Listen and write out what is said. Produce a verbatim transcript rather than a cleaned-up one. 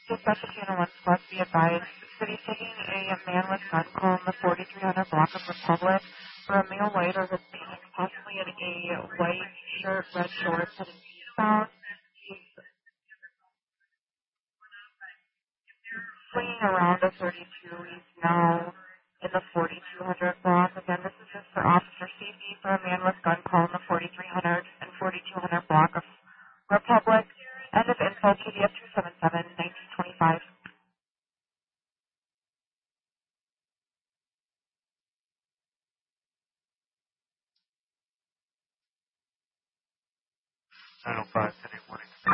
Dispatch Channel one Plus, be advised. City's taking a man with gun call in the forty-three hundred block of Republic for a male white or Hispanic, possibly in a white shirt, red shorts, heading eastbound. He's swinging around a thirty-two. He's now in the forty-two hundred block. Again, this is just for officer safety for a man with gun call in the forty-three hundred and forty-two hundred block of Republic. End of info, K D F two seven seven, nineteen twenty-five. nine oh five, ten eight one.